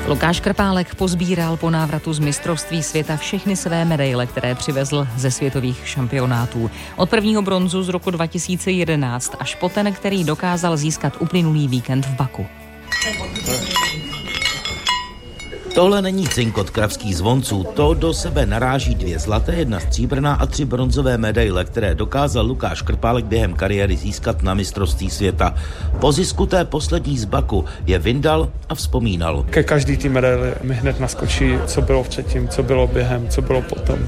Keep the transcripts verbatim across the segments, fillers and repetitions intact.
Lukáš Krpálek pozbíral po návratu z mistrovství světa všechny své medaile, které přivezl ze světových šampionátů. Od prvního bronzu z roku dva tisíce jedenáct až po ten, který dokázal získat uplynulý víkend v Baku. Tohle není cinkot kravských zvonců, to do sebe naráží dvě zlaté, jedna stříbrná a tři bronzové medaile, které dokázal Lukáš Krpálek během kariéry získat na mistrovství světa. Po zisku té poslední z Baku je vyndal a vzpomínal. Ke každý té medaili mi hned naskočí, co bylo předtím, co bylo během, co bylo potom.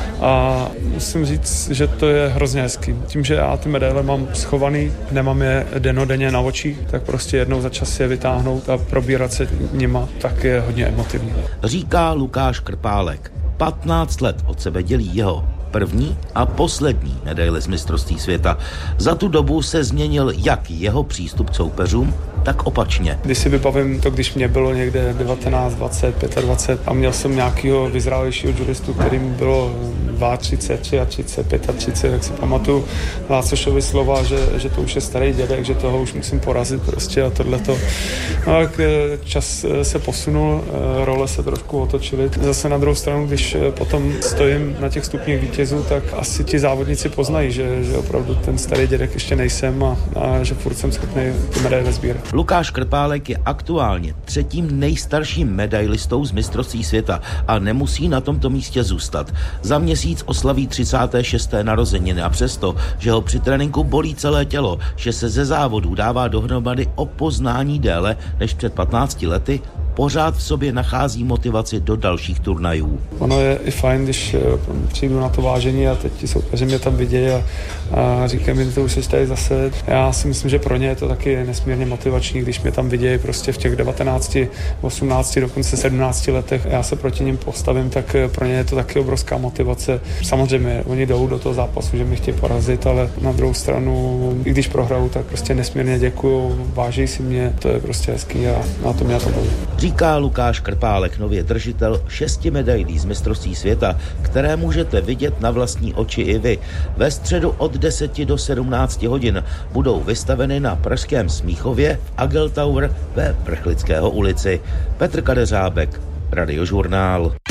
A musím říct, že to je hrozně hezký. Tím, že já ty medaile mám schovaný, nemám je dennodenně na očích, tak prostě jednou za čas je vytáhnout a probírat se nima, tak je hodně emotivní. Říká Lukáš Krpálek. patnáct let od sebe dělí jeho první a poslední medaile z mistrovství světa. Za tu dobu se změnil jak jeho přístup k soupeřům, tak opačně. Když si vybavím to, když mě bylo někde devatenáct, dvacet, dvacet pět a měl jsem nějakého vyzrálejšího judistu, kterým bylo třicet dva, třicet tři, třicet pět, jak si pamatuju Lácošovi slova, že, že to už je starý dědek, že toho už musím porazit prostě a tohleto. No, čas se posunul, role se trošku otočily. Zase na druhou stranu, když potom stojím na těch stupních vítězů, tak asi ti závodníci poznají, že, že opravdu ten starý dědek ještě nejsem a, a že furt jsem schopný ty medaile sbírat. Lukáš Krpálek je aktuálně třetím nejstarším medailistou z mistrovství světa a nemusí na tomto místě zůstat. Za měsíc oslaví třicáté šesté narozeniny a přesto, že ho při tréninku bolí celé tělo, že se ze závodů dává dohromady o poznání déle než před patnácti lety, pořád v sobě nachází motivaci do dalších turnajů. Ono je i fajn, když přijdu na to vážení a teď ti soupeři mě tam vidějí a, a říkají mi, to už jsi tady zase. Já si myslím, že pro ně je to taky nesmírně motivační, když mě tam vidějí prostě v těch devatenácti, osmnácti, dokonce sedmnácti letech. Já se proti nim postavím, tak pro ně je to taky obrovská motivace. Samozřejmě oni jdou do toho zápasu, že mě chtějí porazit, ale na druhou stranu, i když prohraju, tak prostě nesmírně děkuju, váží si mě, to je prostě hezký a na to mě to baví. Říká Lukáš Krpálek, nově držitel šesti medailí z mistrovství světa, které můžete vidět na vlastní oči i vy. Ve středu od deseti do sedmnácti hodin budou vystaveny na pražském Smíchově v Ageltower ve Vrchlického ulici. Petr Kadeřábek, Radiožurnál.